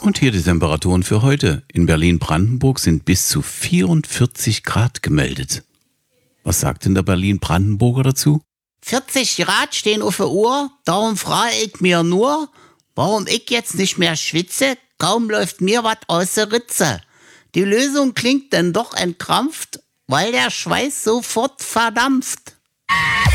Und hier die Temperaturen für heute. In Berlin-Brandenburg sind bis zu 44 Grad gemeldet. Was sagt denn der Berlin-Brandenburger dazu? 40 Grad stehen auf der Uhr, darum frage ich mir nur, warum ich jetzt nicht mehr schwitze, kaum läuft mir was aus der Ritze. Die Lösung klingt denn doch entkrampft, weil der Schweiß sofort verdampft.